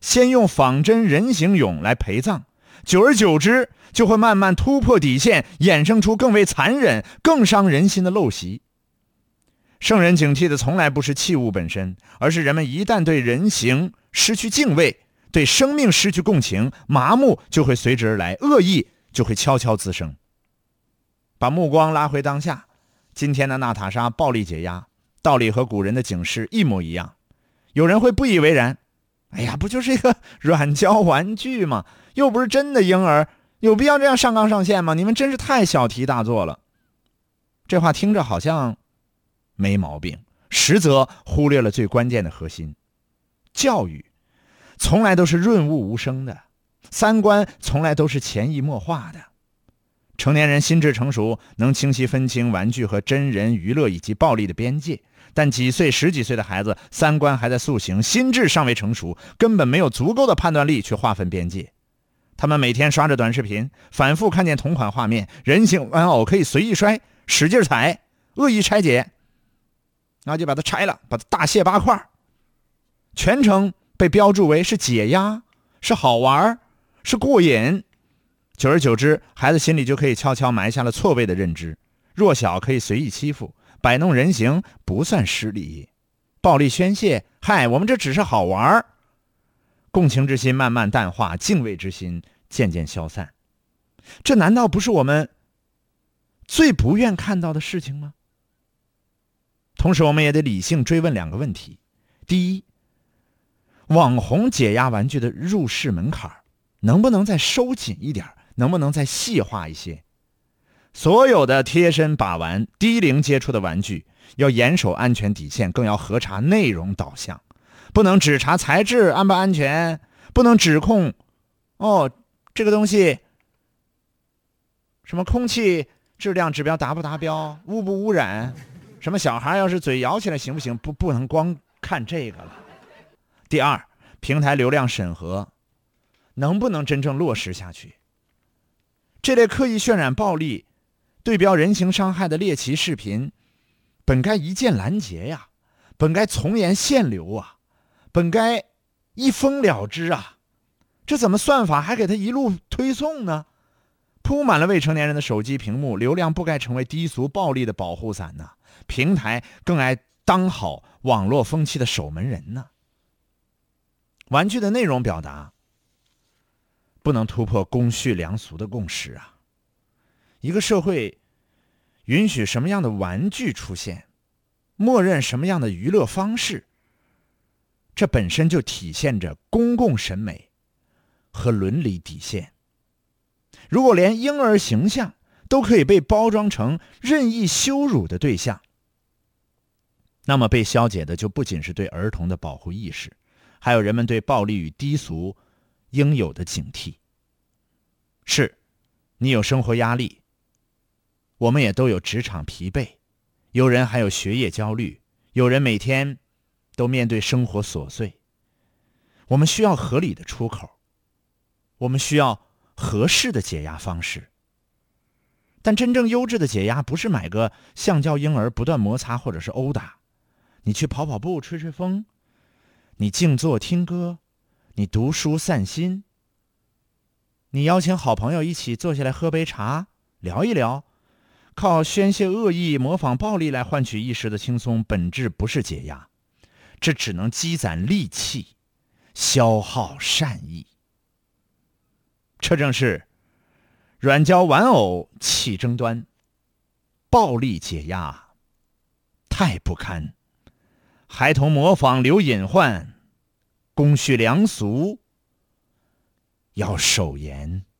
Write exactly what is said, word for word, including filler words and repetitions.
先用仿真人形俑来陪葬，久而久之就会慢慢突破底线，衍生出更为残忍、更伤人心的陋习。圣人警惕的从来不是器物本身，而是人们一旦对人形失去敬畏，对生命失去共情，麻木就会随之而来，恶意就会悄悄滋生。把目光拉回当下，今天的娜塔莎暴力解压，道理和古人的警示一模一样。有人会不以为然，哎呀，不就是一个软胶玩具吗？又不是真的婴儿，有必要这样上纲上线吗？你们真是太小题大做了。这话听着好像没毛病，实则忽略了最关键的核心。教育从来都是润物无声的，三观从来都是潜移默化的。成年人心智成熟，能清晰分清玩具和真人娱乐以及暴力的边界，但几岁十几岁的孩子三观还在塑形，心智尚未成熟，根本没有足够的判断力去划分边界。他们每天刷着短视频，反复看见同款画面，人形玩偶可以随意摔，使劲踩，恶意拆解，然后就把它拆了，把它大卸八块，全程被标注为是解压，是好玩，是过瘾。久而久之，孩子心里就可以悄悄埋下了错位的认知，弱小可以随意欺负，摆弄人形不算失礼，暴力宣泄，嗨，我们这只是好玩。共情之心慢慢淡化，敬畏之心渐渐消散。这难道不是我们最不愿看到的事情吗？同时我们也得理性追问两个问题。第一，网红解压玩具的入市门槛能不能再收紧一点，能不能再细化一些？所有的贴身把玩、低龄接触的玩具要严守安全底线，更要核查内容导向，不能只查材质安不安全，不能指控哦这个东西什么空气质量指标达不达标，污不污染，什么小孩要是嘴摇起来行不行，不不能光看这个了。第二，平台流量审核能不能真正落实下去？这类刻意渲染暴力、对标人形伤害的猎奇视频，本该一键拦截呀，本该从严限流啊，本该一封了之啊，这怎么算法还给他一路推送呢？铺满了未成年人的手机屏幕，流量不该成为低俗暴力的保护伞呢，平台更该当好网络风气的守门人呢。玩具的内容表达不能突破公序良俗的共识啊！一个社会允许什么样的玩具出现，默认什么样的娱乐方式，这本身就体现着公共审美和伦理底线。如果连婴儿形象都可以被包装成任意羞辱的对象，那么被消解的就不仅是对儿童的保护意识，还有人们对暴力与低俗应有的警惕。是，你有生活压力，我们也都有职场疲惫，有人还有学业焦虑，有人每天都面对生活琐碎。我们需要合理的出口，我们需要合适的解压方式。但真正优质的解压不是买个橡胶婴儿不断摩擦或者是殴打，你去跑跑步吹吹风，你静坐听歌，你读书散心，你邀请好朋友一起坐下来喝杯茶聊一聊，靠宣泄恶意模仿暴力来换取一时的轻松，本质不是解压，这只能积攒戾气，消耗善意。这正是软胶玩偶起争端，暴力解压太不堪，孩童模仿留隐患，公序良俗要守严。